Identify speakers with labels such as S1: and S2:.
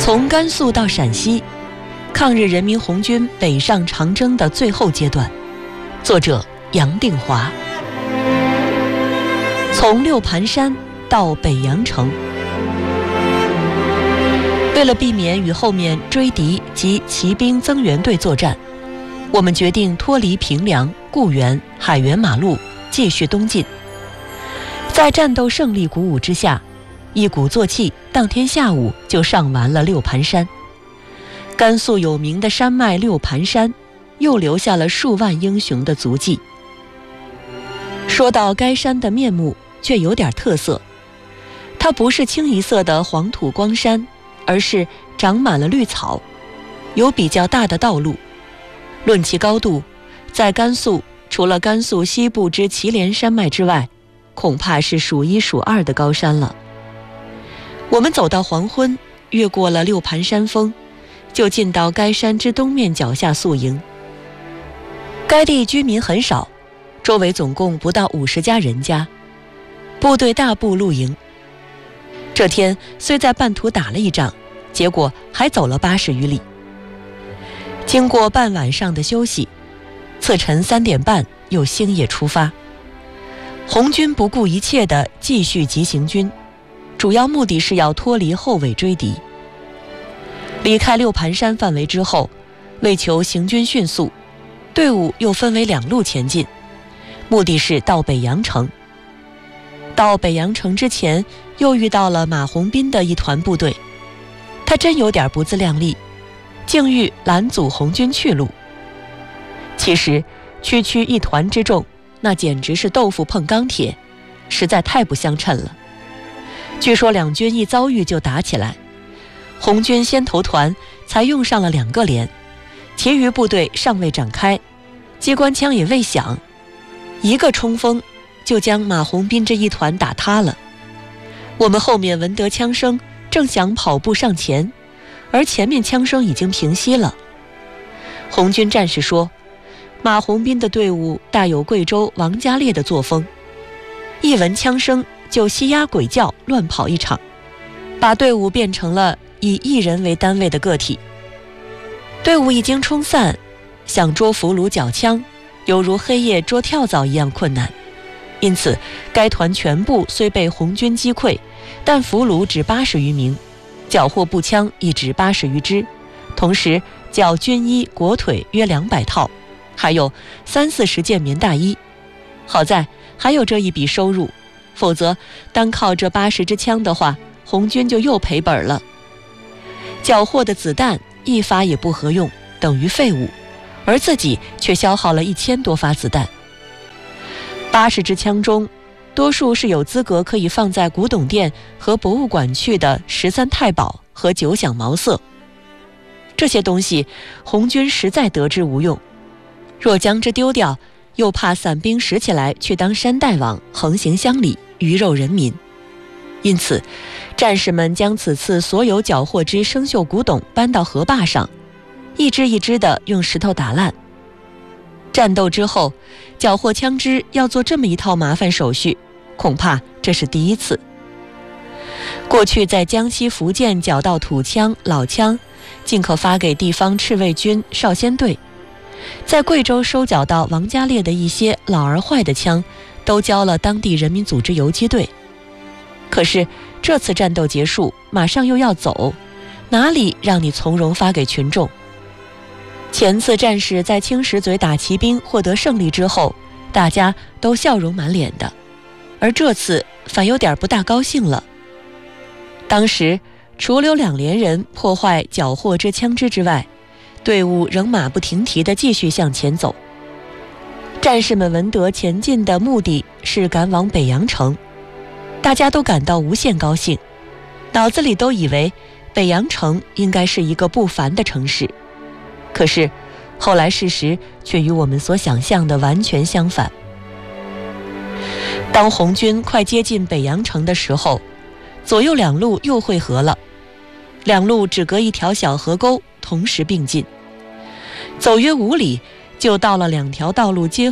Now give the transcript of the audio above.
S1: 从甘肃到陕西，抗日人民红军北上长征的最后阶段。作者杨定华。从六盘山到北阳城，为了避免与后面追敌及骑兵增援队作战，我们决定脱离平凉、固原、海原马路，继续东进。在战斗胜利鼓舞之下，一鼓作气，当天下午就上完了六盘山。甘肃有名的山脉六盘山，又留下了数万英雄的足迹。说到该山的面目，却有点特色，它不是清一色的黄土光山，而是长满了绿草，有比较大的道路。论其高度，在甘肃除了甘肃西部之祁连山脉之外，恐怕是数一数二的高山了。我们走到黄昏，越过了六盘山峰，就进到该山之东面脚下宿营。该地居民很少，周围总共不到50家人家，部队大部露营。这天虽在半途打了一仗，结果还走了80余里。经过半晚上的休息，次晨3点半又星夜出发。红军不顾一切地继续急行军，主要目的是要脱离后尾追敌。离开六盘山范围之后，为求行军迅速，队伍又分为2路前进，目的是到北阳城。到北阳城之前，又遇到了马红斌的一团部队，他真有点不自量力，竟欲拦阻红军去路。其实区区一团之众，那简直是豆腐碰钢铁，实在太不相称了。据说两军一遭遇就打起来，红军先头团才用上了2个连，其余部队尚未展开，机关枪也未响，一个冲锋就将马红斌这一团打塌了。我们后面闻得枪声，正想跑步上前，而前面枪声已经平息了。红军战士说，马红斌的队伍大有贵州王家烈的作风，一闻枪声就西鸦鬼叫，乱跑一场，把队伍变成了以1人为单位的个体。队伍一经冲散，想捉俘虏缴枪，犹如黑夜捉跳蚤一样困难。因此该团全部虽被红军击溃，但俘虏只80余名，缴获步枪亦只80余支，同时缴军衣裹腿约200套，还有30-40件棉大衣。好在还有这一笔收入，否则单靠这80支枪的话，红军就又赔本了。缴获的子弹一发也不合用，等于废物，而自己却消耗了1000多发子弹。80支枪中，多数是有资格可以放在古董店和博物馆去的13太保和9响毛瑟。这些东西红军实在得之无用，若将之丢掉，又怕散兵拾起来去当山大王，横行乡里，鱼肉人民。因此战士们将此次所有缴获之生锈古董搬到河坝上，一支一支地用石头打烂。战斗之后，缴获枪支要做这么一套麻烦手续，恐怕这是第一次。过去在江西、福建缴到土枪、老枪，尽可发给地方赤卫军、少先队；在贵州收缴到王家烈的一些老而坏的枪，都交了当地人民组织游击队。可是这次战斗结束，马上又要走，哪里让你从容发给群众？前次战士在青石嘴打骑兵获得胜利之后，大家都笑容满脸的，而这次反有点不大高兴了。当时除留2连人破坏缴获之枪支之外，队伍仍马不停蹄地继续向前走。战士们闻得前进的目的是赶往北阳城，大家都感到无限高兴，脑子里都以为北阳城应该是一个不凡的城市。可是后来事实却与我们所想象的完全相反。当红军快接近北阳城的时候，左右2路又汇合了，2路只隔一条小河沟，同时并进，走约5里就到了2条道路接